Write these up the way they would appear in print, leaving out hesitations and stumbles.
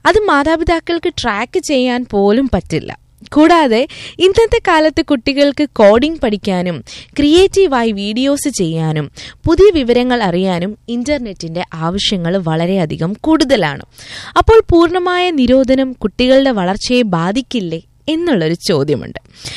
അത് മാതാപിതാക്കൾക്ക് ട്രാക്ക് ചെയ്യാൻ പോലും പറ്റില്ല. കൂടാതെ ഇന്നത്തെ കാലത്ത് കുട്ടികൾക്ക് കോഡിംഗ് പഠിക്കാനും ക്രിയേറ്റീവായി വീഡിയോസ് ചെയ്യാനും പുതിയ വിവരങ്ങൾ അറിയാനും ഇന്റർനെറ്റിന്റെ ആവശ്യങ്ങൾ വളരെയധികം കൂടുതലാണ്. അപ്പോൾ പൂർണ്ണമായ നിരോധനം കുട്ടികളുടെ വളർച്ചയെ ബാധിക്കില്ലേ എന്നുള്ളൊരു ചോദ്യമുണ്ട്.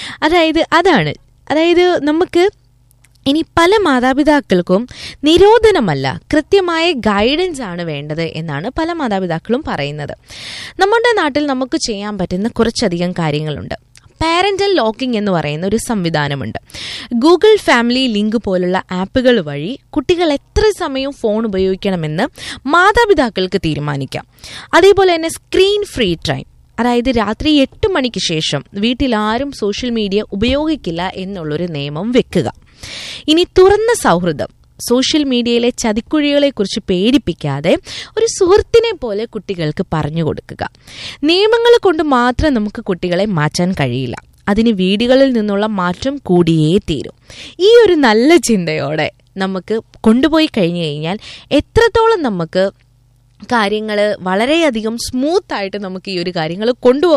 അതായത് നമുക്ക് ഇനി പല മാതാപിതാക്കൾക്കും നിരോധനമല്ല, കൃത്യമായ ഗൈഡൻസ് ആണ് വേണ്ടത് എന്നാണ് പല മാതാപിതാക്കളും പറയുന്നത്. നമ്മുടെ നാട്ടിൽ നമുക്ക് ചെയ്യാൻ പറ്റുന്ന കുറച്ചധികം കാര്യങ്ങളുണ്ട്. പാരന്റൽ ലോക്കിംഗ് എന്ന് പറയുന്ന ഒരു സംവിധാനമുണ്ട്. ഗൂഗിൾ ഫാമിലി ലിങ്ക് പോലുള്ള ആപ്പുകൾ വഴി കുട്ടികൾ എത്ര സമയം ഫോൺ ഉപയോഗിക്കണമെന്ന് മാതാപിതാക്കൾക്ക് തീരുമാനിക്കാം. അതേപോലെ തന്നെ സ്ക്രീൻ ഫ്രീ ടൈം, അതായത് രാത്രി 8 മണിക്ക് ശേഷം വീട്ടിൽ ആരും സോഷ്യൽ മീഡിയ ഉപയോഗിക്കില്ല എന്നുള്ളൊരു നിയമം വെക്കുക. ഇനി തുറന്ന സൗഹൃദം, സോഷ്യൽ മീഡിയയിലെ ചതിക്കുഴികളെ കുറിച്ച് പേടിപ്പിക്കാതെ ഒരു സുഹൃത്തിനെ പോലെ കുട്ടികൾക്ക് പറഞ്ഞു കൊടുക്കുക. നിയമങ്ങൾ കൊണ്ട് മാത്രം നമുക്ക് കുട്ടികളെ മാറ്റാൻ കഴിയില്ല, അതിന് വീടുകളിൽ നിന്നുള്ള മാറ്റം കൂടിയേ തീരും. ഈ ഒരു നല്ല ചിന്തയോടെ നമുക്ക് കൊണ്ടുപോയി കഴിഞ്ഞു കഴിഞ്ഞാൽ എത്രത്തോളം നമുക്ക് കാര്യങ്ങൾ വളരെയധികം സ്മൂത്തായിട്ട് നമുക്ക് ഈ ഒരു കാര്യങ്ങൾ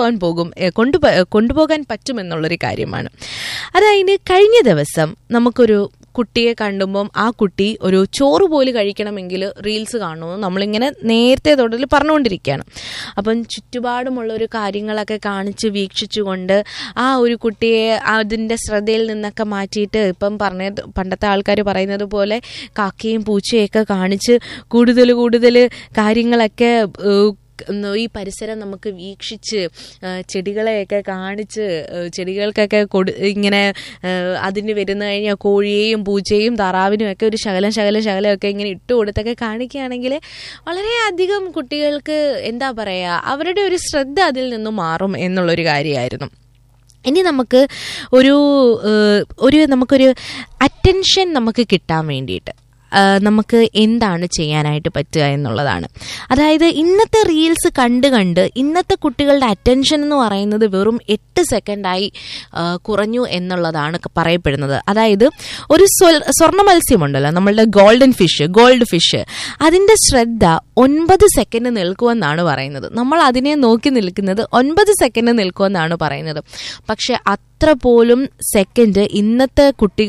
കൊണ്ടുപോകാൻ പറ്റുമെന്നുള്ളൊരു കാര്യമാണ്. അതായത് കഴിഞ്ഞ ദിവസം നമുക്കൊരു കുട്ടിയെ കണ്ടുമ്പം ആ കുട്ടി ഒരു ചോറ് പോലും കഴിക്കണമെങ്കിൽ റീൽസ് കാണുമെന്ന് നമ്മളിങ്ങനെ നേരത്തെ തൊട്ടിൽ പറഞ്ഞുകൊണ്ടിരിക്കുകയാണ്. അപ്പം ചുറ്റുപാടുമുള്ള ഒരു കാര്യങ്ങളൊക്കെ വീക്ഷിച്ചുകൊണ്ട് ആ ഒരു കുട്ടിയെ അതിൻ്റെ ശ്രദ്ധയിൽ നിന്നൊക്കെ മാറ്റിയിട്ട് ഇപ്പം പണ്ടത്തെ ആൾക്കാർ പറയുന്നത് പോലെ കാക്കയും പൂച്ചയൊക്കെ കാണിച്ച് കൂടുതൽ കാര്യങ്ങളൊക്കെ ഈ പരിസരം നമുക്ക് വീക്ഷിച്ച് ചെടികളെയൊക്കെ കാണിച്ച് ചെടികൾക്കൊക്കെ ഇങ്ങനെ അതിന് വരുന്ന കഴിഞ്ഞാൽ കോഴിയെയും പൂച്ചയും താറാവിനും ഒക്കെ ഒരു ശകലമൊക്കെ ഇങ്ങനെ ഇട്ട് കൊടുത്തൊക്കെ കാണിക്കുകയാണെങ്കിൽ വളരെയധികം കുട്ടികൾക്ക് എന്താ പറയുക, അവരുടെ ഒരു ശ്രദ്ധ അതിൽ നിന്നും മാറും എന്നുള്ളൊരു കാര്യമായിരുന്നു. ഇനി നമുക്ക് നമുക്കൊരു അറ്റൻഷൻ നമുക്ക് കിട്ടാൻ വേണ്ടിയിട്ട് നമുക്ക് എന്താണ് ചെയ്യാനായിട്ട് പറ്റുക എന്നുള്ളതാണ്. അതായത് ഇന്നത്തെ റീൽസ് കണ്ട് ഇന്നത്തെ കുട്ടികളുടെ അറ്റൻഷൻ എന്ന് പറയുന്നത് വെറും 8 സെക്കൻഡായി കുറഞ്ഞു എന്നുള്ളതാണ് പറയപ്പെടുന്നത്. അതായത് ഒരു സ്വർണ്ണ മത്സ്യമുണ്ടല്ലോ, നമ്മളുടെ ഗോൾഡ് ഫിഷ്, അതിൻ്റെ ശ്രദ്ധ 9 സെക്കൻഡ് നിൽക്കുമെന്നാണ് പറയുന്നത്. നമ്മൾ അതിനെ നോക്കി നിൽക്കുന്നത് 9 സെക്കൻഡ് നിൽക്കുമെന്നാണ് പറയുന്നത്. പക്ഷെ അത്ര പോലും സെക്കൻഡ് ഇന്നത്തെ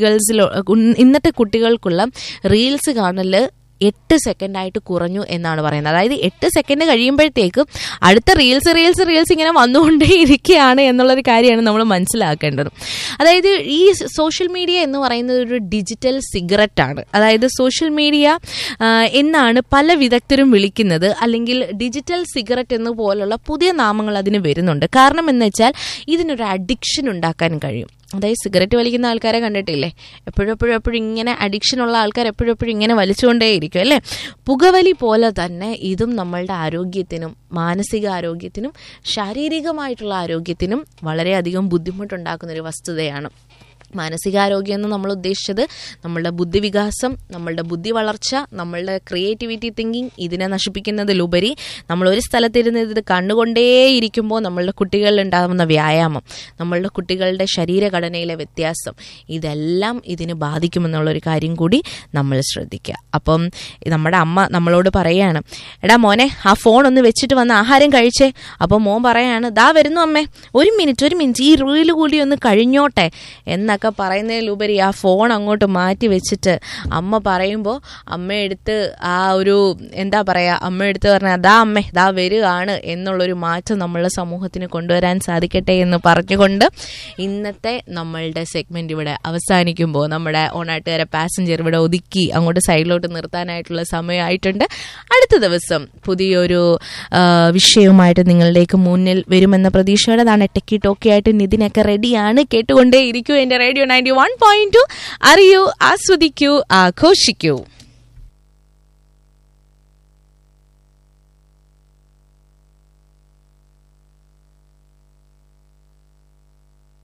കുട്ടികൾക്കുള്ള റീൽസ് കാണല് 8 സെക്കൻഡായിട്ട് കുറഞ്ഞു എന്നാണ് പറയുന്നത്. അതായത് 8 സെക്കൻഡ് കഴിയുമ്പോഴത്തേക്കും അടുത്ത റീൽസ് ഇങ്ങനെ വന്നുകൊണ്ടേ ഇരിക്കുകയാണ് എന്നുള്ളൊരു കാര്യമാണ് നമ്മൾ മനസ്സിലാക്കേണ്ടത്. അതായത് ഈ സോഷ്യൽ മീഡിയ എന്ന് പറയുന്നത് ഒരു ഡിജിറ്റൽ സിഗരറ്റ് ആണ്. അതായത് സോഷ്യൽ മീഡിയ എന്നാണ് പല വിദഗ്ധരും വിളിക്കുന്നത്, അല്ലെങ്കിൽ ഡിജിറ്റൽ സിഗരറ്റ് എന്ന് പോലുള്ള പുതിയ നാമങ്ങൾ അതിന് വരുന്നുണ്ട്. കാരണം എന്ന് വെച്ചാൽ ഇതിനൊരു അഡിക്ഷൻ ഉണ്ടാക്കാൻ കഴിയും. അതായത് സിഗരറ്റ് വലിക്കുന്ന ആൾക്കാരെ കണ്ടിട്ടില്ലേ, എപ്പോഴും ഇങ്ങനെ അഡിക്ഷനുള്ള ആൾക്കാർ എപ്പോഴും ഇങ്ങനെ വലിച്ചുകൊണ്ടേയിരിക്കും അല്ലേ. പുകവലി പോലെ തന്നെ ഇതും നമ്മളുടെ ആരോഗ്യത്തിനും മാനസികാരോഗ്യത്തിനും ശാരീരികമായിട്ടുള്ള ആരോഗ്യത്തിനും വളരെയധികം ബുദ്ധിമുട്ടുണ്ടാക്കുന്നൊരു വസ്തുതയാണ്. മാനസികാരോഗ്യം എന്ന് നമ്മൾ ഉദ്ദേശിച്ചത് നമ്മളുടെ ബുദ്ധിവികാസം, നമ്മളുടെ ബുദ്ധി വളർച്ച, നമ്മളുടെ ക്രിയേറ്റിവിറ്റി തിങ്കിങ്, ഇതിനെ നശിപ്പിക്കുന്നതിലുപരി നമ്മൾ ഒരു സ്ഥലത്തിരുന്ന് ഇത് കണ്ടുകൊണ്ടേയിരിക്കുമ്പോൾ നമ്മളുടെ കുട്ടികളിൽ ഉണ്ടാകുന്ന വ്യായാമം, നമ്മളുടെ കുട്ടികളുടെ ശരീരഘടനയിലെ വ്യത്യാസം, ഇതെല്ലാം ഇതിന് ബാധിക്കുമെന്നുള്ളൊരു കാര്യം കൂടി നമ്മൾ ശ്രദ്ധിക്കുക. അപ്പം നമ്മുടെ അമ്മ നമ്മളോട് പറയുകയാണ്, എടാ മോനെ ആ ഫോൺ ഒന്ന് വെച്ചിട്ട് വന്ന് ആഹാരം കഴിച്ചേ. അപ്പം മോൻ പറയാണ്, ദാ വരുന്നു അമ്മേ, ഒരു മിനിറ്റ് ഈ റീല് കൂടി ഒന്ന് കഴിഞ്ഞോട്ടെ എന്നൊക്കെ പറയുന്നതിലുപരി ആ ഫോൺ അങ്ങോട്ട് മാറ്റി വെച്ചിട്ട് അമ്മ പറയുമ്പോൾ അമ്മയെടുത്ത് ആ ഒരു എന്താ പറയുക, അമ്മയെടുത്ത് പറഞ്ഞാൽ ദാ അമ്മേ ദാ വരികയാണ് എന്നുള്ളൊരു മാറ്റം നമ്മളുടെ സമൂഹത്തിന് കൊണ്ടുവരാൻ സാധിക്കട്ടെ എന്ന് പറഞ്ഞുകൊണ്ട് ഇന്നത്തെ നമ്മളുടെ സെഗ്മെന്റ് ഇവിടെ അവസാനിക്കുമ്പോൾ നമ്മുടെ ഓണാട്ടുകാരെ പാസഞ്ചർ ഇവിടെ ഒതുക്കി അങ്ങോട്ട് സൈഡിലോട്ട് നിർത്താനായിട്ടുള്ള സമയമായിട്ടുണ്ട്. അടുത്ത ദിവസം പുതിയൊരു വിഷയവുമായിട്ട് നിങ്ങളിലേക്ക് മുന്നിൽ വരുമെന്ന പ്രതീക്ഷയോടെ അതാണ് ടെക്കി ടോക്കി ആയിട്ട് നിതിനൊക്കെ റെഡിയാണ്. കേട്ടുകൊണ്ടേ ഇരിക്കൂ എൻ്റെ റേഡിയോ 91.2. അറിയൂ, ആസ്വദിക്കൂ, ആഘോഷിക്കൂ.